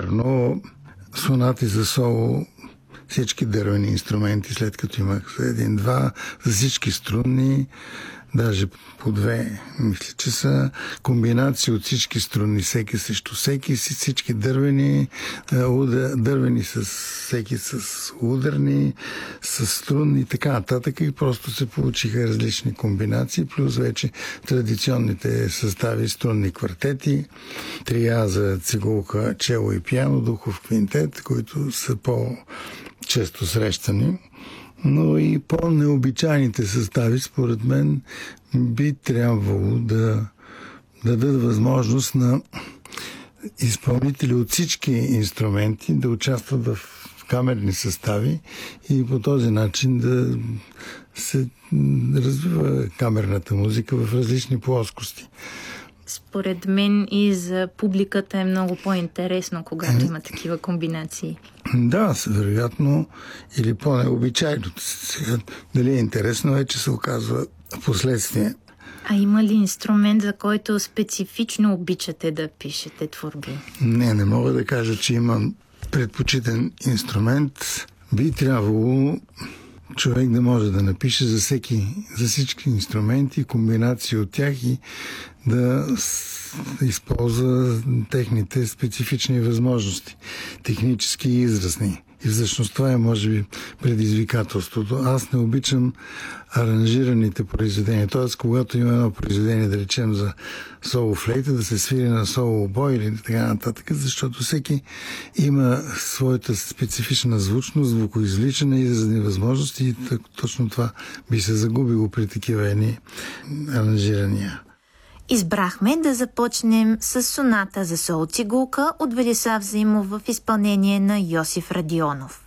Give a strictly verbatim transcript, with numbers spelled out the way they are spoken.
Примерно сонати за соло, всички дървени инструменти, след като имах един-два, за всички струнни, даже по две, мисля, че са комбинации от всички струнни, всеки срещу всеки, всички дървени, дървени с всеки с ударни, с струнни и така нататък, и просто се получиха различни комбинации, плюс вече традиционните състави, струнни квартети, трия за цигулка, чело и пиано, духов квинтет, които са по-често срещани. Но и по-необичайните състави, според мен, би трябвало да дадат възможност на изпълнители от всички инструменти да участват в камерни състави и по този начин да се развива камерната музика в различни плоскости. Според мен и за публиката е много по-интересно, когато има такива комбинации. Да, вероятно, или по-необичайно. Сега, дали е интересно, вече се оказва в последствие. А има ли инструмент, за който специфично обичате да пишете творби? Не, не мога да кажа, че имам предпочитан инструмент. Би трябвало човек да може да напише за всеки, за всички инструменти, комбинации от тях и да използва техните специфични възможности, технически и изразни. И всъщност това е, може би, предизвикателството. Аз не обичам аранжираните произведения. Т.е. когато има едно произведение, да речем за соло флейта, да се свири на соло обой или така нататък, защото всеки има своята специфична звучност, звукоизвличане и изразни възможности и точно това би се загубило при такива едни аранжирания. Избрахме да започнем с соната за соло цигулка от Велислав Заимов в изпълнение на Йосиф Радионов.